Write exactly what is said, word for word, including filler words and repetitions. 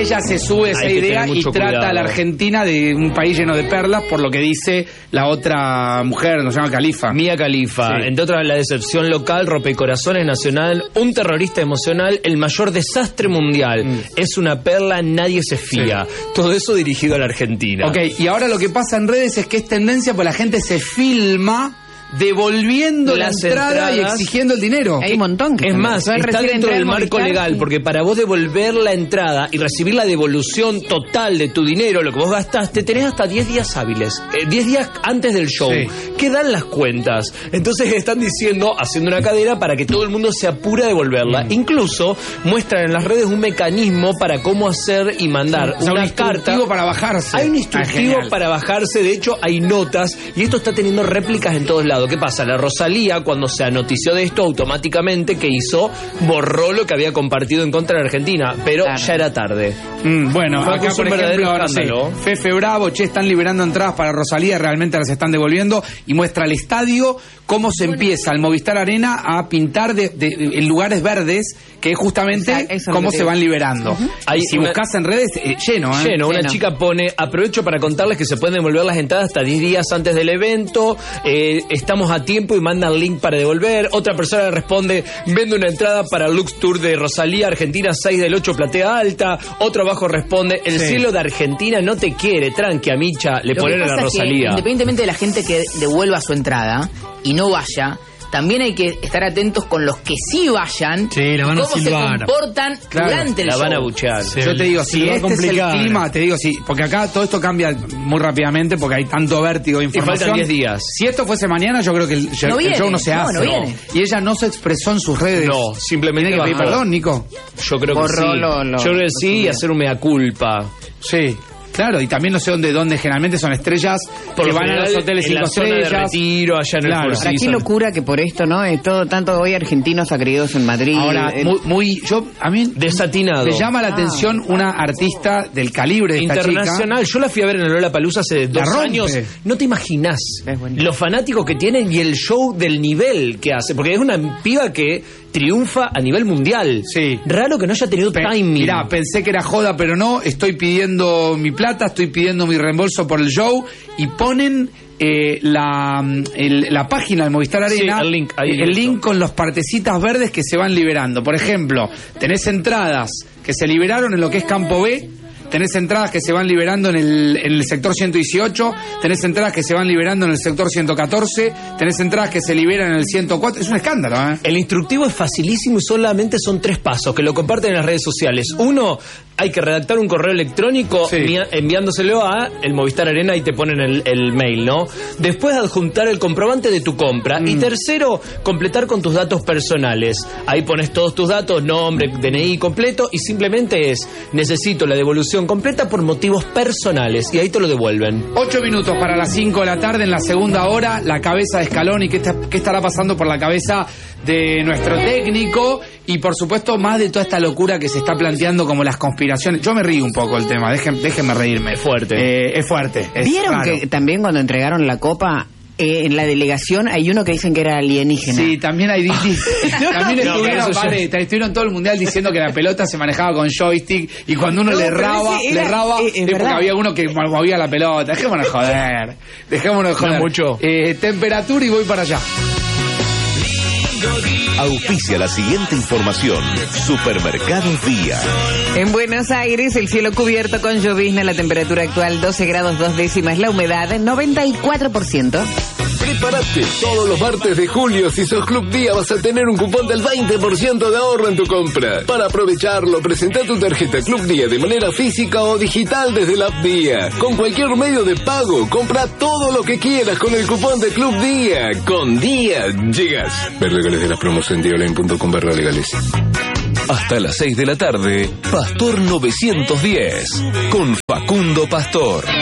ella se sube a esa idea y trata cuidado. a la Argentina de un país lleno de perlas, por lo que dice la otra mujer, nos llama Khalifa. Mia Khalifa, sí. Entre otras, la decepción local, rompecorazones nacional, un terrorista emocional, el mayor desastre mundial. Mm. Es una perla, nadie se fía. Sí. Todo eso dirigido a la Argentina. Ok, y ahora lo que pasa en redes es que es tendencia, pues la gente se filma devolviendo Las la entrada entradas, y exigiendo el dinero. Hay un montón que es más, está dentro del marco legal, porque para vos devolver la entrada y recibir la devolución total de tu dinero, lo que vos gastaste, tenés hasta diez días hábiles, eh, diez días antes del show. Sí. ¿Qué dan las cuentas? Entonces están diciendo, haciendo una cadena para que todo el mundo se apure a devolverla. Mm. Incluso muestran en las redes un mecanismo para cómo hacer y mandar sí, o sea, una un carta. Para bajarse. Hay un instructivo ah, para bajarse, de hecho hay notas, y esto está teniendo réplicas en todos lados. ¿Qué pasa? La Rosalía, cuando se anotició de esto, automáticamente, ¿qué hizo? Borró lo que había compartido en contra de Argentina, pero claro. ya era tarde. Mm, bueno, Fue acá por ejemplo, ahora sí, Fefe Bravo, che, están liberando entradas para Rosalía, realmente las están devolviendo, y muestra el estadio, cómo se bueno. empieza el Movistar Arena a pintar de, de, de, en lugares verdes, que es justamente Esa, cómo se van liberando. Uh-huh. Ahí, si una, buscas en redes, eh, lleno, ¿eh? Lleno, una lleno. Chica pone, aprovecho para contarles que se pueden devolver las entradas hasta diez días antes del evento, eh, estamos a tiempo y manda el link para devolver. Otra persona le responde, vende una entrada para el Lux Tour de Rosalía, Argentina seis del ocho, platea alta. Otro abajo responde, el sí. cielo de Argentina no te quiere, tranqui, amicha, le ponen a la Rosalía. Que, independientemente de la gente que devuelva su entrada y no vaya, también hay que estar atentos con los que sí vayan, sí, la van a cómo silbar. se comportan claro, durante el la show. La van a buchear. Sí, yo te digo, si este es el clima, te digo, sí, porque acá todo esto cambia muy rápidamente porque hay tanto vértigo de información. Y faltan diez días. Si esto fuese mañana, yo creo que el, no el show no se no, hace. No viene. Y ella no se expresó en sus redes. No, simplemente tiene que pedir perdón, Nico. Yo creo que Borró, sí. Lo, lo, yo creo que sí y hacer un mea culpa. Sí. Claro, y también no sé dónde, dónde generalmente son estrellas por que van a los hoteles cinco estrellas. De retiro, allá en claro. el Para qué locura que por esto, ¿no? Es todo, tanto hoy argentinos agredidos en Madrid. Ahora, el... muy, muy, yo, a mí desatinado. Me llama la ah. atención una artista del calibre de esta internacional. chica. Yo la fui a ver en el Lollapalooza hace dos años. No te imaginás los fanáticos que tienen y el show del nivel que hace, porque es una piba que triunfa a nivel mundial. Sí. Raro que no haya tenido Pe- timing. Mirá, pensé que era joda, pero no. Estoy pidiendo mi plata, estoy pidiendo mi reembolso por el show y ponen eh, la, el, la página de Movistar Arena, sí, el link, ahí el link con los partecitas verdes que se van liberando. Por ejemplo, tenés entradas que se liberaron en lo que es Campo B. Tenés entradas que se van liberando en el, en el sector ciento dieciocho, tenés entradas que se van liberando en el sector ciento catorce, tenés entradas que se liberan en el ciento cuatro. Es un escándalo, ¿eh? El instructivo es facilísimo y solamente son tres pasos que lo comparten en las redes sociales. Uno, hay que redactar un correo electrónico sí. envi- enviándoselo a el Movistar Arena y te ponen el, el mail, ¿no? Después, adjuntar el comprobante de tu compra. Mm. Y tercero, completar con tus datos personales. Ahí pones todos tus datos, nombre, D N I completo, y simplemente es, necesito la devolución completa por motivos personales, y ahí te lo devuelven. Ocho minutos para las cinco de la tarde, en la segunda hora, la cabeza de Scaloni. ¿Qué, está, qué estará pasando por la cabeza de nuestro técnico? Y por supuesto, más de toda esta locura que se está planteando como las conspiraciones. Yo me río un poco el tema, Dejen, déjenme reírme. Es fuerte. Eh, es fuerte. Es ¿Vieron raro. que también cuando entregaron la copa, eh, en la delegación hay uno que dicen que era alienígena? Sí, también hay no, también estuvieron, no, vale, estuvieron todo el mundial diciendo que la pelota se manejaba con joystick y cuando uno no, le erraba, le erraba, eh, es porque había uno que movía la pelota. Dejémonos joder. Dejémonos joder. No mucho. Eh, temperatura y voy para allá. Auspicia la siguiente información. Supermercados Día. En Buenos Aires, el cielo cubierto con llovizna, la temperatura actual doce grados dos décimas, la humedad noventa y cuatro por ciento. Prepárate, todos los martes de julio, si sos Club Día, vas a tener un cupón del veinte por ciento de ahorro en tu compra. Para aprovecharlo, presenta tu tarjeta Club Día de manera física o digital desde la app Día. Con cualquier medio de pago, compra todo lo que quieras con el cupón de Club Día. Con Día llegas. Ver legales de las promos en dioline punto com barra legales. Hasta las seis de la tarde, Pastor novecientos diez, con Facundo Pastor.